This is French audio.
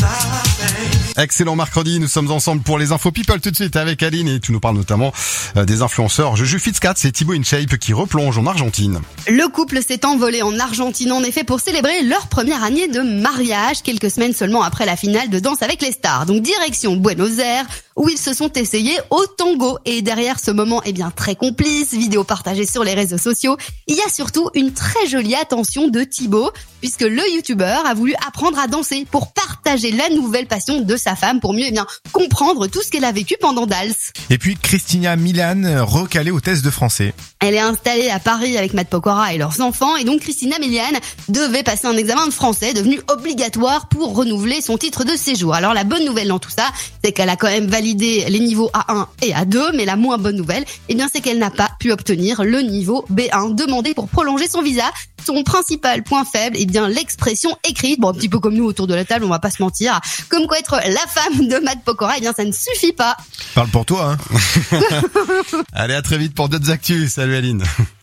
Excellent mercredi, nous sommes ensemble pour les infos people tout de suite avec Aline et tu nous parles notamment des influenceurs Juju Fitzcat, c'est Thibaut InShape qui replonge en Argentine. Le couple s'est envolé en Argentine en effet pour célébrer leur première année de mariage, quelques semaines seulement après la finale de Danse avec les stars. Donc direction Buenos Aires où ils se sont essayés au tango et derrière ce moment très complice, vidéo partagée sur les réseaux sociaux, il y a surtout une très jolie attention de Thibaut puisque le youtubeur a voulu apprendre à danser pour partager la nouvelle passion de sa femme pour mieux comprendre tout ce qu'elle a vécu pendant Dals. Et puis Christina Milian, recalée au test de français. Elle est installée à Paris avec Matt Pokora et leurs enfants et donc Christina Milian devait passer un examen de français devenu obligatoire pour renouveler son titre de séjour. Alors la bonne nouvelle dans tout ça, c'est qu'elle a quand même validé les niveaux A1 et A2, mais la moins bonne nouvelle, c'est qu'elle n'a pas pu obtenir le niveau B1 demandé pour prolonger son visa. Son principal point faible, l'expression écrite. Bon, un petit peu comme nous autour de la table, on va pas se mentir. Comme quoi être la femme de Matt Pokora, ça ne suffit pas. Parle pour toi, hein. Allez, à très vite pour d'autres actus. Salut Aline.